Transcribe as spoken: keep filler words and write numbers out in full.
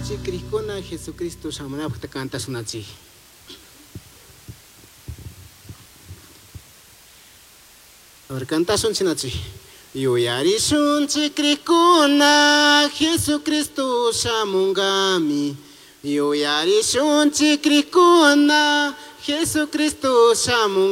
Chikrikuna Jesucristo shamunapakta canta sunachi. A ver, canta son chinachi. Yuyarishun chikrikuna Jesucristo shamungami. Yuyarishun chikrikuna Jesucristo shamungami.